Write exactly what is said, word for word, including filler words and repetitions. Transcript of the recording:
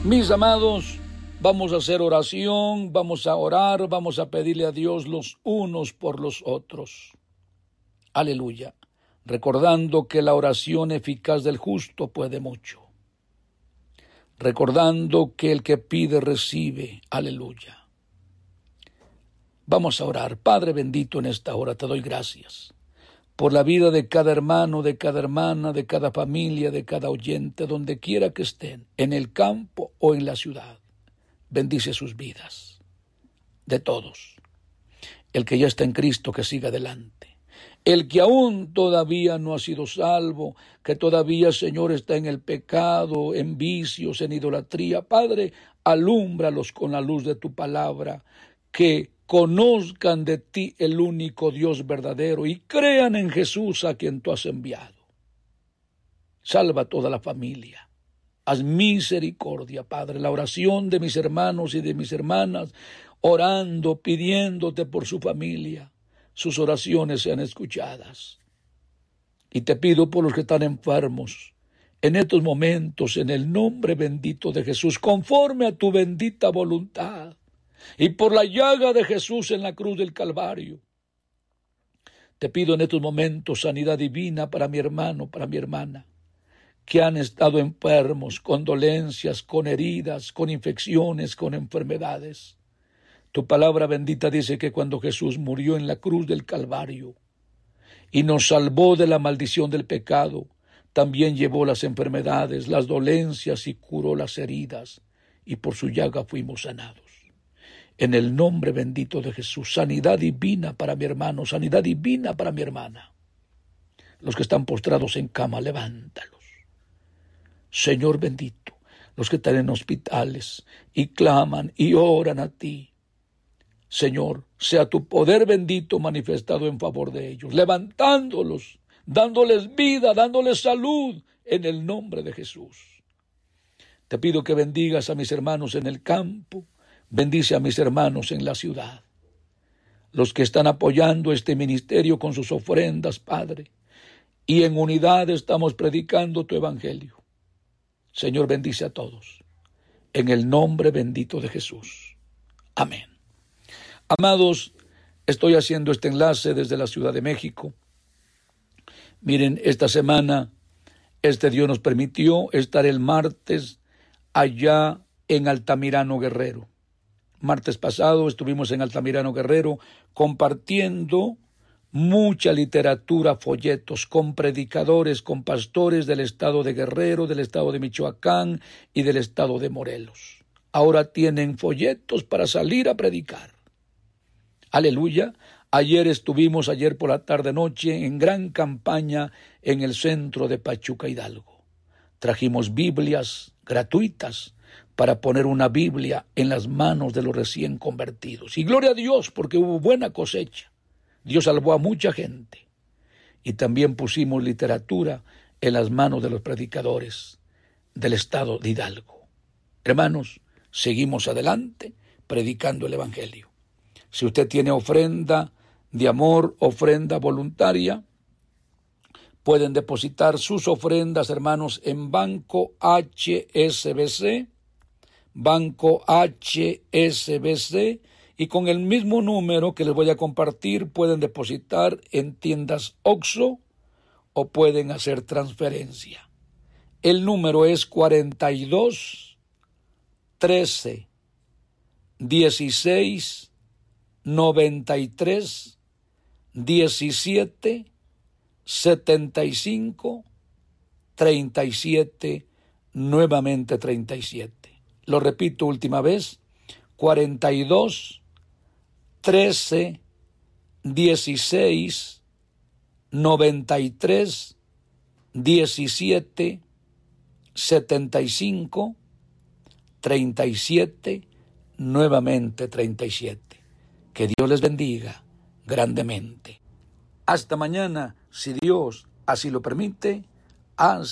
Mis amados, vamos a hacer oración, vamos a orar, vamos a pedirle a Dios los unos por los otros. Aleluya. Recordando que la oración eficaz del justo puede mucho. Recordando que el que pide recibe. Aleluya. Vamos a orar. Padre bendito, en esta hora te doy gracias por la vida de cada hermano, de cada hermana, de cada familia, de cada oyente, donde quiera que estén, en el campo o en la ciudad. Bendice sus vidas, de todos. El que ya está en Cristo, que siga adelante. El que aún todavía no ha sido salvo, que todavía, Señor, está en el pecado, en vicios, en idolatría. Padre, alúmbralos con la luz de tu palabra, que conozcan de ti el único Dios verdadero y crean en Jesús a quien tú has enviado. Salva a toda la familia. Haz misericordia, Padre. La oración de mis hermanos y de mis hermanas, orando, pidiéndote por su familia. Sus oraciones sean escuchadas. Y te pido por los que están enfermos, en estos momentos, en el nombre bendito de Jesús, conforme a tu bendita voluntad, y por la llaga de Jesús en la cruz del Calvario. Te pido en estos momentos sanidad divina para mi hermano, para mi hermana, que han estado enfermos, con dolencias, con heridas, con infecciones, con enfermedades. Tu palabra bendita dice que cuando Jesús murió en la cruz del Calvario y nos salvó de la maldición del pecado, también llevó las enfermedades, las dolencias y curó las heridas, y por su llaga fuimos sanados. En el nombre bendito de Jesús, sanidad divina para mi hermano, sanidad divina para mi hermana. Los que están postrados en cama, levántalos. Señor bendito, los que están en hospitales y claman y oran a ti. Señor, sea tu poder bendito manifestado en favor de ellos, levantándolos, dándoles vida, dándoles salud, en el nombre de Jesús. Te pido que bendigas a mis hermanos en el campo, bendice a mis hermanos en la ciudad, los que están apoyando este ministerio con sus ofrendas, Padre, y en unidad estamos predicando tu evangelio. Señor, bendice a todos, en el nombre bendito de Jesús. Amén. Amados, estoy haciendo este enlace desde la Ciudad de México. Miren, esta semana, este Dios nos permitió estar el martes allá en Altamirano, Guerrero. Martes pasado estuvimos en Altamirano, Guerrero, compartiendo mucha literatura, folletos, con predicadores, con pastores del estado de Guerrero, del estado de Michoacán y del estado de Morelos. Ahora tienen folletos para salir a predicar. Aleluya. Ayer estuvimos, ayer por la tarde-noche, en gran campaña en el centro de Pachuca, Hidalgo. Trajimos Biblias gratuitas para poner una Biblia en las manos de los recién convertidos. Y gloria a Dios, porque hubo buena cosecha. Dios salvó a mucha gente. Y también pusimos literatura en las manos de los predicadores del estado de Hidalgo. Hermanos, seguimos adelante predicando el evangelio. Si usted tiene ofrenda de amor, ofrenda voluntaria, pueden depositar sus ofrendas, hermanos, en Banco H S B C, Banco H S B C, y con el mismo número que les voy a compartir pueden depositar en tiendas Oxxo o pueden hacer transferencia. El número es cuarenta y dos, trece, dieciséis, noventa y tres, diecisiete, setenta y cinco, treinta y siete, nuevamente treinta y siete. Lo repito última vez, cuarenta y dos, trece, dieciséis, noventa y tres, diecisiete, setenta y cinco, treinta y siete, nuevamente treinta y siete. Que Dios les bendiga grandemente. Hasta mañana, si Dios así lo permite. Hasta